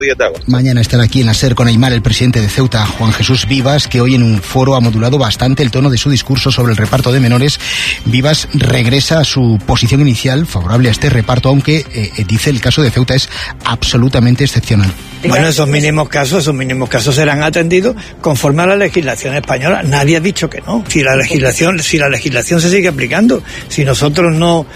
Mañana estará aquí en la SER con Aimar el presidente de Ceuta, Juan Jesús Vivas, que hoy en un foro ha modulado bastante el tono de su discurso sobre el reparto de menores. Vivas regresa a su posición inicial favorable a este reparto, aunque dice el caso de Ceuta es absolutamente excepcional. Bueno, esos mínimos casos serán atendidos conforme a la legislación española. Nadie ha dicho que no. Si la legislación se sigue aplicando, si nosotros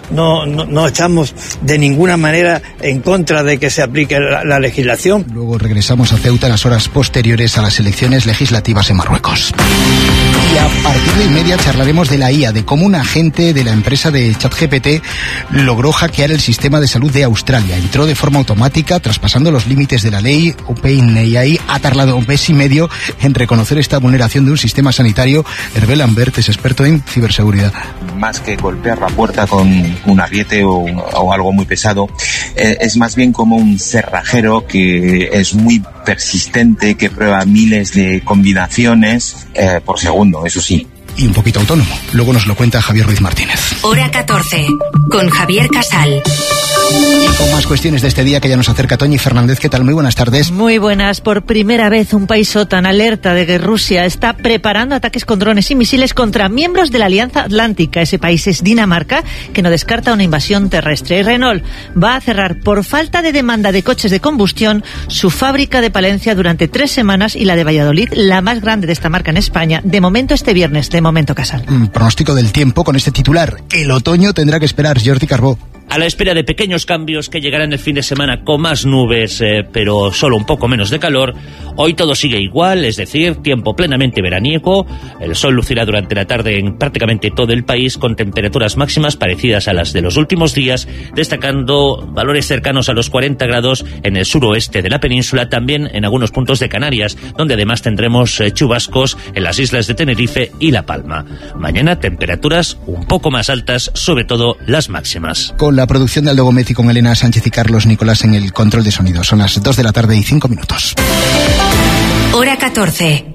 no estamos de ninguna manera en contra de que se aplique la legislación. Luego regresamos a Ceuta en las horas posteriores a las elecciones legislativas en Marruecos. Y a partir de 1:30 charlaremos de la IA, de cómo un agente de la empresa de ChatGPT logró hackear el sistema de salud de Australia. Entró de forma automática, traspasando los límites de la ley. OpenAI ha tardado un mes y medio en reconocer esta vulneración de un sistema sanitario. Hervé Lambert es experto en ciberseguridad. Más que golpear la puerta con un ariete o algo muy pesado, es más bien como un cerrajero que es muy persistente, que prueba miles de combinaciones por segundo, eso sí. Y un poquito autónomo. Luego nos lo cuenta Javier Ruiz Martínez. Hora 14, con Javier Casal. Y con más cuestiones de este día que ya nos acerca Toñi Fernández. ¿Qué tal? Muy buenas tardes. Muy buenas. Por primera vez un país OTAN alerta de que Rusia está preparando ataques con drones y misiles contra miembros de la Alianza Atlántica. Ese país es Dinamarca, que no descarta una invasión terrestre. Y Renault va a cerrar por falta de demanda de coches de combustión su fábrica de Palencia durante 3 semanas y la de Valladolid, la más grande de esta marca en España. De momento este viernes, de momento Casal. Pronóstico del tiempo con este titular. El otoño tendrá que esperar. Jordi Carbó. A la espera de pequeños cambios que llegarán el fin de semana con más nubes, pero solo un poco menos de calor, hoy todo sigue igual, es decir, tiempo plenamente veraniego. El sol lucirá durante la tarde en prácticamente todo el país con temperaturas máximas parecidas a las de los últimos días, destacando valores cercanos a los 40 grados en el suroeste de la península, también en algunos puntos de Canarias, donde además tendremos chubascos en las islas de Tenerife y La Palma. Mañana temperaturas un poco más altas, sobre todo las máximas. Con la producción de Aldo Gómez y con Elena Sánchez y Carlos Nicolás en el control de sonido. Son las 2 de la tarde y 5 minutos. Hora 14.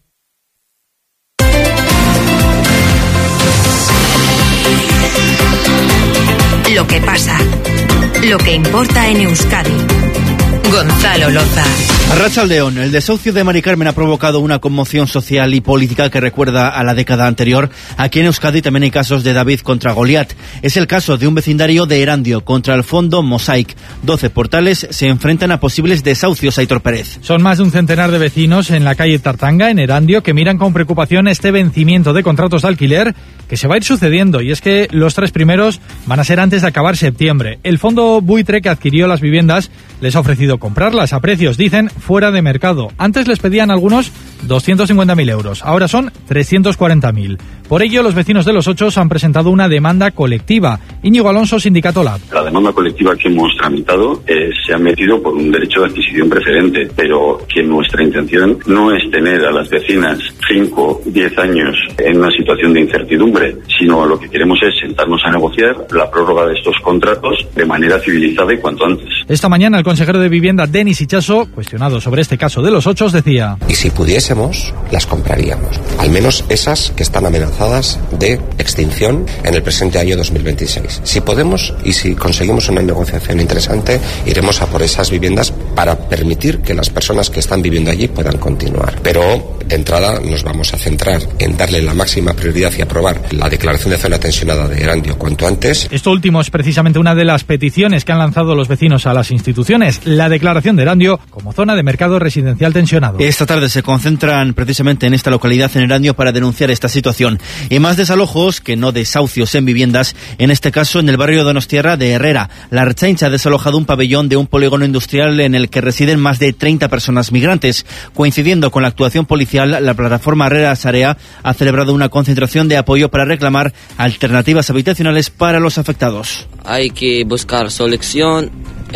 Lo que pasa. Lo que importa en Euskadi. Gonzalo Loza. Arratsaldeon, el desahucio de Mari Carmen ha provocado una conmoción social y política que recuerda a la década anterior. Aquí en Euskadi también hay casos de David contra Goliat. Es el caso de un vecindario de Erandio contra el fondo Mosaic. 12 portales se enfrentan a posibles desahucios. Aitor Pérez. Son más de un centenar de vecinos en la calle Tartanga, en Erandio, que miran con preocupación este vencimiento de contratos de alquiler que se va a ir sucediendo. Y es que los 3 primeros van a ser antes de acabar septiembre. El fondo buitre que adquirió las viviendas les ha ofrecido comprarlas a precios, dicen, fuera de mercado. Antes les pedían algunos 250.000 euros, ahora son 340.000. Por ello, los vecinos de Los Ochos han presentado una demanda colectiva. Íñigo Alonso, Sindicato Lab. La demanda colectiva que hemos tramitado se ha metido por un derecho de adquisición preferente, pero que nuestra intención no es tener a las vecinas 5, 10 años en una situación de incertidumbre, sino lo que queremos es sentarnos a negociar la prórroga de estos contratos de manera civilizada y cuanto antes. Esta mañana el consejero de Vivienda, Denis Itxaso, cuestionado sobre este caso de Los Ochos, decía: y si pudiésemos, las compraríamos. Al menos esas que están amenazadas de extinción en el presente año 2026. Si podemos y si conseguimos una negociación interesante, iremos a por esas viviendas para permitir que las personas que están viviendo allí puedan continuar. Pero de entrada nos vamos a centrar en darle la máxima prioridad y aprobar la declaración de zona tensionada de Erandio cuanto antes. Esto último es precisamente una de las peticiones que han lanzado los vecinos a las instituciones, la declaración de Erandio como zona de mercado residencial tensionado. Esta tarde se concentran precisamente en esta localidad, en Erandio, para denunciar esta situación. Y más desalojos que no desahucios en viviendas, en este caso en el barrio donostiarra de Herrera. La Ertzaintza ha desalojado un pabellón de un polígono industrial en el que residen más de 30 personas migrantes. Coincidiendo con la actuación policial, la plataforma Herrera Sarea ha celebrado una concentración de apoyo para reclamar alternativas habitacionales para los afectados. Hay que buscar solución.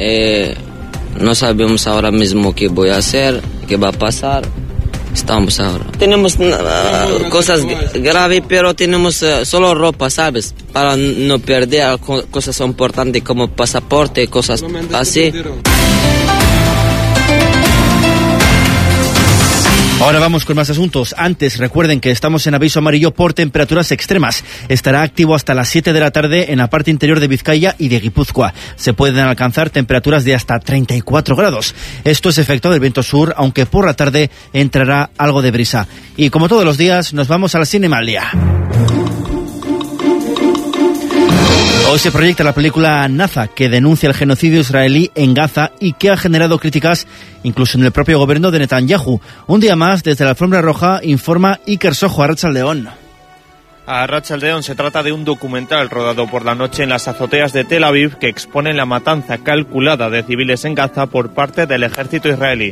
No sabemos ahora mismo qué voy a hacer, qué va a pasar. Estamos ahora. Tenemos cosas graves, pero tenemos solo ropa, ¿sabes? Para no perder cosas importantes como pasaporte, cosas así. Ahora vamos con más asuntos. Antes, recuerden que estamos en aviso amarillo por temperaturas extremas. Estará activo hasta las 7 de la tarde en la parte interior de Vizcaya y de Guipúzcoa. Se pueden alcanzar temperaturas de hasta 34 grados. Esto es efecto del viento sur, aunque por la tarde entrará algo de brisa. Y como todos los días, nos vamos al Cinemalia. Hoy se proyecta la película Naza, que denuncia el genocidio israelí en Gaza y que ha generado críticas incluso en el propio gobierno de Netanyahu. Un día más, desde la Alfombra Roja, informa Iker Sojo, Arratsaldeon. Arratsaldeon, se trata de un documental rodado por la noche en las azoteas de Tel Aviv que expone la matanza calculada de civiles en Gaza por parte del ejército israelí.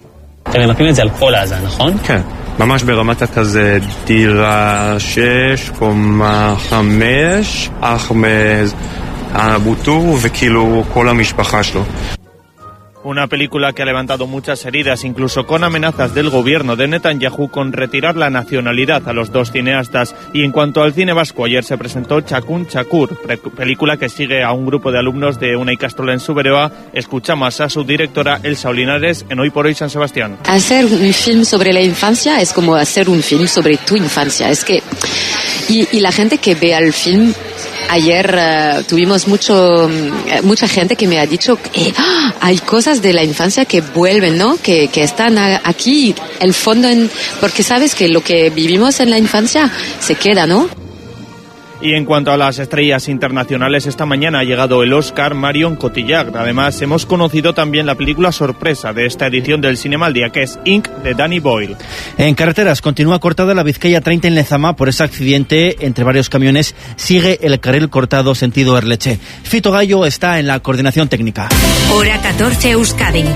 ממש ברמת הכזה דירה 6, קומה 5, אחמד אבו-טור וכאילו כל המשפחה שלו. Una película que ha levantado muchas heridas, incluso con amenazas del gobierno de Netanyahu con retirar la nacionalidad a los dos cineastas. Y en cuanto al cine vasco, ayer se presentó Txakun Txakur, película que sigue a un grupo de alumnos de una ikastola en Zuberoa. Escuchamos a su directora, Elsa Olinares, en Hoy por Hoy San Sebastián. Hacer un film sobre la infancia es como hacer un film sobre tu infancia. Es que y la gente que ve el film. Ayer tuvimos mucha gente que me ha dicho que hay cosas de la infancia que vuelven, ¿no? Que están aquí, el fondo, porque sabes que lo que vivimos en la infancia se queda, ¿no? Y en cuanto a las estrellas internacionales, esta mañana ha llegado el Oscar Marion Cotillard. Además, hemos conocido también la película sorpresa de esta edición del Cinema al Día, que es Inc. de Danny Boyle. En carreteras, continúa cortada la Vizcaya 30 en Lezama por ese accidente entre varios camiones. Sigue el carril cortado sentido Erleche. Fito Gallo está en la coordinación técnica. Hora 14 Euskadi.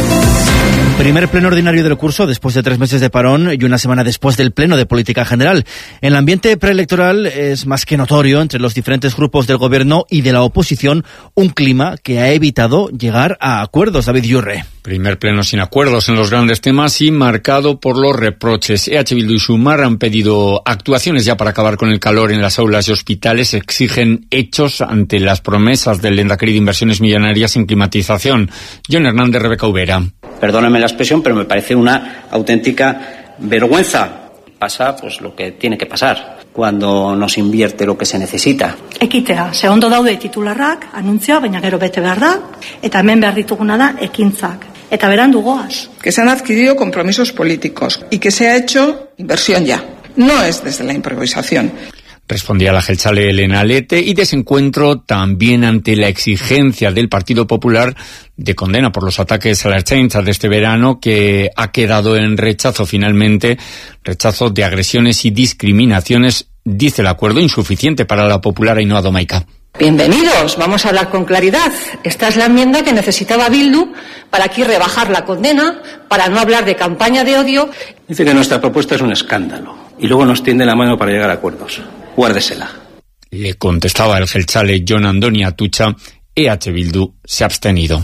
Primer pleno ordinario del curso después de 3 meses de parón y una semana después del pleno de política general. En el ambiente preelectoral es más que notorio entre los diferentes grupos del gobierno y de la oposición un clima que ha evitado llegar a acuerdos. David Yurre. Primer pleno sin acuerdos en los grandes temas y marcado por los reproches. EH Bildu y Sumar han pedido actuaciones ya para acabar con el calor en las aulas y hospitales. Exigen hechos ante las promesas del Lehendakari de inversiones millonarias en climatización. John Hernández, Rebeca Ubera. Perdónenme la expresión, pero me parece una auténtica vergüenza. Pasa pues lo que tiene que pasar cuando no se invierte lo que se necesita. Ekitea, ze ondo daude titularrak, anuntzioa, baina gero bete behar da, eta hemen behar dituguna da ekintzak. Eta berandu goaz. Que se han adquirido compromisos políticos y que se ha hecho inversión ya. No es desde la improvisación. Respondía la jeltzale Elena Lete, y desencuentro también ante la exigencia del Partido Popular de condena por los ataques a la Ertzaintza de este verano, que ha quedado en rechazo finalmente, rechazo de agresiones y discriminaciones, dice el acuerdo, insuficiente para la Popular Ainhoa Domaica. Bienvenidos, vamos a hablar con claridad. Esta es la enmienda que necesitaba Bildu para aquí rebajar la condena, para no hablar de campaña de odio. Dice que nuestra propuesta es un escándalo y luego nos tiende la mano para llegar a acuerdos. Guárdesela. Le contestaba el jeltzale Jon Andoni Atutxa. EH Bildu se ha abstenido.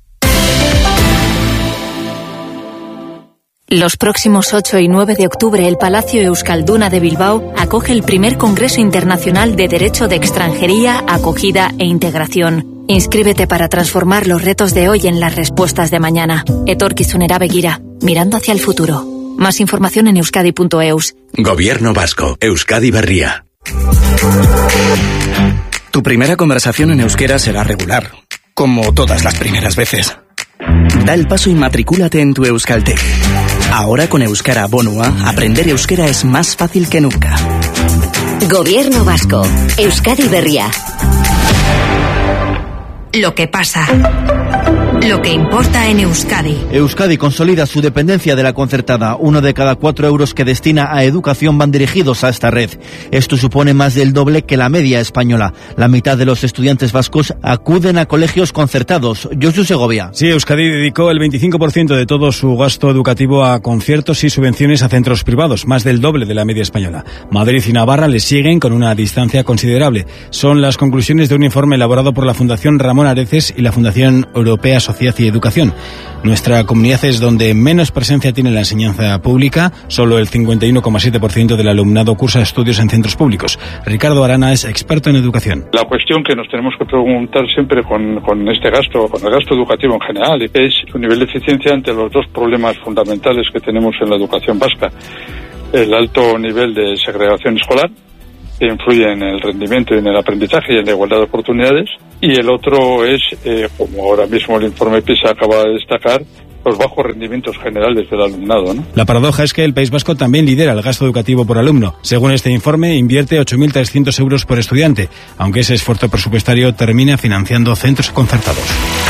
Los próximos 8 y 9 de octubre, el Palacio Euskalduna de Bilbao acoge el primer Congreso Internacional de Derecho de Extranjería, Acogida e Integración. Inscríbete para transformar los retos de hoy en las respuestas de mañana. Etorkizunera begira, mirando hacia el futuro. Más información en euskadi.eus. Gobierno vasco, Euskadi Berria. Tu primera conversación en euskera será regular, como todas las primeras veces. Da el paso y matricúlate en tu Euskaltec. Ahora con Euskara Bonua, aprender euskera es más fácil que nunca. Gobierno vasco, Euskadi Berria. Lo que pasa. Lo que importa en Euskadi. Euskadi consolida su dependencia de la concertada. 1 de cada 4 euros que destina a educación van dirigidos a esta red. Esto supone más del doble que la media española. La mitad de los estudiantes vascos acuden a colegios concertados. Josu Segovia. Sí, Euskadi dedicó el 25% de todo su gasto educativo a conciertos y subvenciones a centros privados, más del doble de la media española. Madrid y Navarra le siguen con una distancia considerable. Son las conclusiones de un informe elaborado por la Fundación Ramón Areces y la Fundación Europea Social Sociedad y Educación. Nuestra comunidad es donde menos presencia tiene la enseñanza pública. Solo el 51,7% del alumnado cursa estudios en centros públicos. Ricardo Arana es experto en educación. La cuestión que nos tenemos que preguntar siempre con este gasto, con el gasto educativo en general, es su nivel de eficiencia ante los dos problemas fundamentales que tenemos en la educación vasca. El alto nivel de segregación escolar, que influye en el rendimiento y en el aprendizaje y en la igualdad de oportunidades, y el otro es, como ahora mismo el informe PISA acaba de destacar, los bajos rendimientos generales del alumnado, ¿no? La paradoja es que el País Vasco también lidera el gasto educativo por alumno. Según este informe, invierte 8.300 euros por estudiante, aunque ese esfuerzo presupuestario termina financiando centros concertados.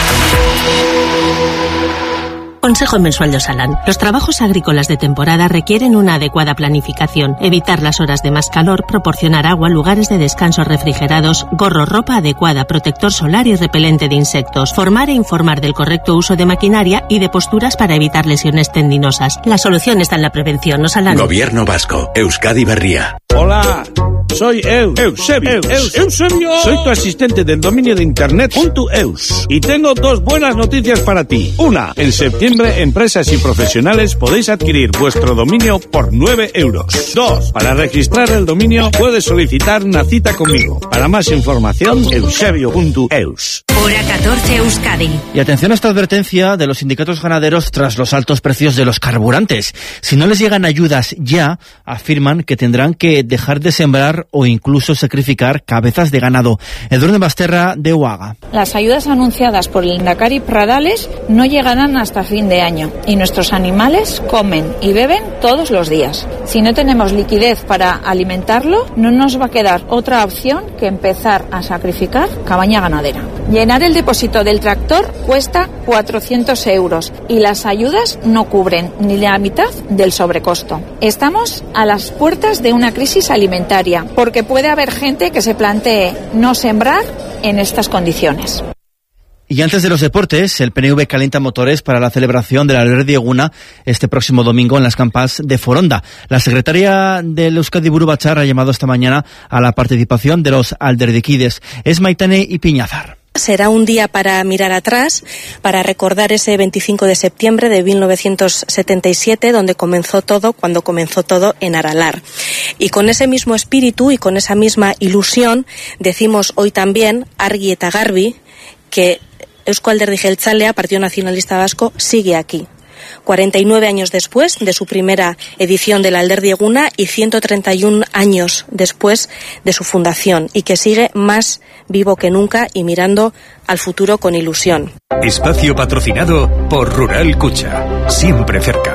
Consejo mensual de Osalan. Los trabajos agrícolas de temporada requieren una adecuada planificación, evitar las horas de más calor, proporcionar agua, lugares de descanso refrigerados, gorro, ropa adecuada, protector solar y repelente de insectos, formar e informar del correcto uso de maquinaria y de posturas para evitar lesiones tendinosas. La solución está en la prevención. Osalan. Gobierno Vasco, Euskadi Berria. Hola, soy Eusebio. Soy tu asistente del dominio de internet .eus. Y tengo dos buenas noticias para ti. Una, en septiembre empresas y profesionales podéis adquirir vuestro dominio por 9 euros. 2, para registrar el dominio puedes solicitar una cita conmigo. Para más información, eusebio.eus. Hora 14 Euskadi. Y atención a esta advertencia de los sindicatos ganaderos tras los altos precios de los carburantes. Si no les llegan ayudas ya, afirman que tendrán que dejar de sembrar o incluso sacrificar cabezas de ganado. Edurne Basterra, de UAGA. Las ayudas anunciadas por el Lehendakari Pradales no llegarán hasta fin de año y nuestros animales comen y beben todos los días. Si no tenemos liquidez para alimentarlo, no nos va a quedar otra opción que empezar a sacrificar cabaña ganadera. Llenar el depósito del tractor cuesta 400 euros y las ayudas no cubren ni la mitad del sobrecosto. Estamos a las puertas de una crisis alimentaria porque puede haber gente que se plantee no sembrar en estas condiciones. Y antes de los deportes, el PNV calienta motores para la celebración de la Alderdi Eguna este próximo domingo en las campas de Foronda. La secretaria del Euskadi Buru Batzar ha llamado esta mañana a la participación de los alderdikides. Es Maitane Ipiñazar. Será un día para mirar atrás, para recordar ese 25 de septiembre de 1977, cuando comenzó todo en Aralar. Y con ese mismo espíritu y con esa misma ilusión, decimos hoy también, argi eta garbi, que Eusko Alderdi Jeltzalea, Partido Nacionalista Vasco, sigue aquí. 49 años después de su primera edición de la Alderdi Eguna y 131 años después de su fundación, y que sigue más vivo que nunca y mirando al futuro con ilusión. Espacio patrocinado por Rural Cucha, siempre cerca.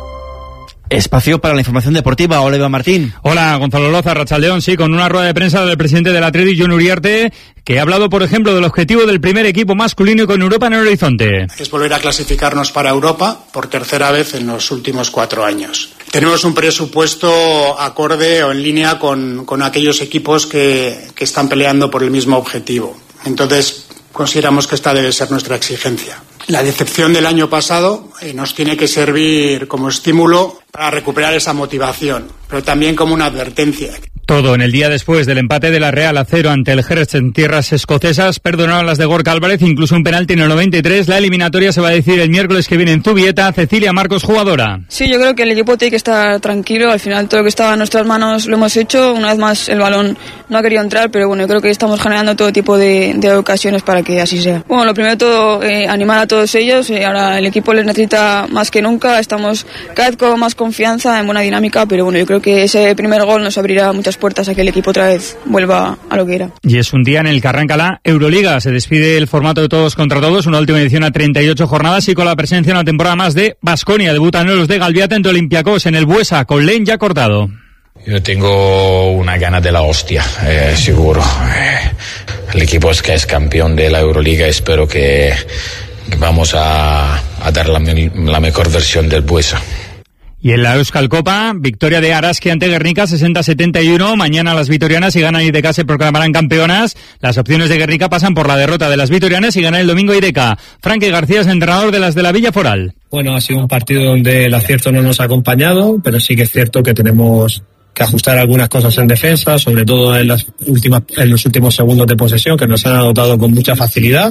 Espacio para la información deportiva. Hola, Iván Martín. Hola, Gonzalo Loza, Arratsaldeón. Sí, con una rueda de prensa del presidente del Athletic, Jon Uriarte, que ha hablado, por ejemplo, del objetivo del primer equipo masculino con Europa en el horizonte. Es volver a clasificarnos para Europa por tercera vez en los últimos 4 años. Tenemos un presupuesto acorde o en línea con aquellos equipos que están peleando por el mismo objetivo. Entonces, consideramos que esta debe ser nuestra exigencia. La decepción del año pasado nos tiene que servir como estímulo para recuperar esa motivación, pero también como una advertencia. Todo en el día después del empate de la Real a 0 ante el Hertz en tierras escocesas. Perdonaron las de Gorka Álvarez, incluso un penalti en el 93. La eliminatoria se va a decidir el miércoles que viene en Zubieta. Cecilia Marcos, jugadora. Sí, yo creo que el equipo tiene que estar tranquilo. Al final todo lo que estaba en nuestras manos lo hemos hecho. Una vez más el balón no ha querido entrar, pero bueno, yo creo que estamos generando todo tipo de ocasiones para que así sea. Bueno, lo primero de todo, animar a todos ellos. Ahora el equipo les necesita más que nunca. Estamos cada vez con más confianza, en buena dinámica, pero bueno, yo creo que ese primer gol nos abrirá muchas puertas a que el equipo otra vez vuelva a lo que era. Y es un día en el que arranca la Euroliga. Se despide el formato de todos contra todos, una última edición a 38 jornadas y con la presencia en una temporada más de Baskonia. Debutan los de Galviate ante Olympiacos en el Buesa, con Len ya cortado. Yo tengo una gana de la hostia, seguro. El equipo es que es campeón de la Euroliga. Espero que vamos a dar la mejor versión del Buesa. Y en la Euskal Copa, victoria de Araski ante Guernica, 60-71. Mañana las vitorianas, si ganan IDK, se proclamarán campeonas. Las opciones de Guernica pasan por la derrota de las vitorianas y ganar el domingo IDK. Frankie García es entrenador de las de la Villa Foral. Bueno, ha sido un partido donde el acierto no nos ha acompañado, pero sí que es cierto que tenemos que ajustar algunas cosas en defensa, sobre todo en los últimos segundos de posesión, que nos han anotado con mucha facilidad.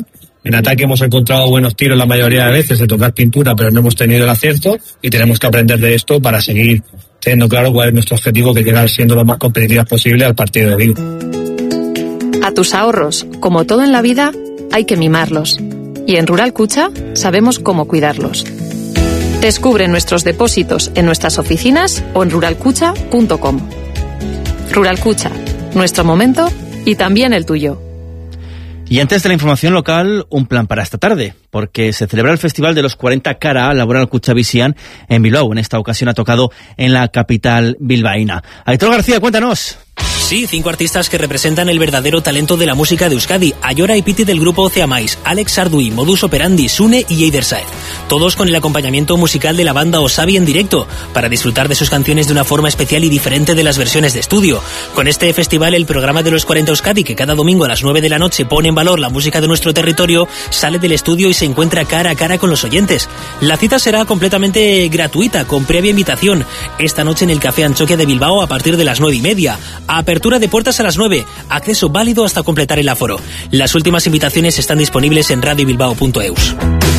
En ataque hemos encontrado buenos tiros la mayoría de veces de tocar pintura, pero no hemos tenido el acierto y tenemos que aprender de esto para seguir teniendo claro cuál es nuestro objetivo, que es llegar siendo lo más competitivas posible al partido de Vigo. A tus ahorros, como todo en la vida, hay que mimarlos. Y en Rural Cucha sabemos cómo cuidarlos. Descubre nuestros depósitos en nuestras oficinas o en ruralcucha.com. Rural Cucha, nuestro momento y también el tuyo. Y antes de la información local, un plan para esta tarde, porque se celebra el Festival de los 40 Cara Laboral Cuchavisian en Bilbao. En esta ocasión ha tocado en la capital bilbaína. Aitor García, cuéntanos. Sí, 5 artistas que representan el verdadero talento de la música de Euskadi. Ayora y Piti del grupo Oceamais, Alex Sardui, Modus Operandi, Sune y Eider Saez. Todos con el acompañamiento musical de la banda Osabi en directo, para disfrutar de sus canciones de una forma especial y diferente de las versiones de estudio. Con este festival, el programa de los 40 Euskadi, que cada domingo a las 9 de la noche pone en valor la música de nuestro territorio, sale del estudio y se encuentra cara a cara con los oyentes. La cita será completamente gratuita, con previa invitación. Esta noche en el Café Anchoquia de Bilbao a partir de las 9:30. Apertura de puertas a las 9. Acceso válido hasta completar el aforo. Las últimas invitaciones están disponibles en radiobilbao.eus.